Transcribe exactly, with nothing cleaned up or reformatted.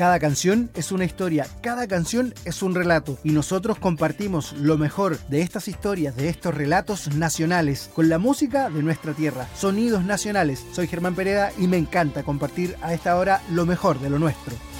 Cada canción es una historia, cada canción es un relato y nosotros compartimos lo mejor de estas historias, de estos relatos nacionales, con la música de nuestra tierra. Sonidos nacionales. Soy Germán Pereda y me encanta compartir a esta hora lo mejor de lo nuestro.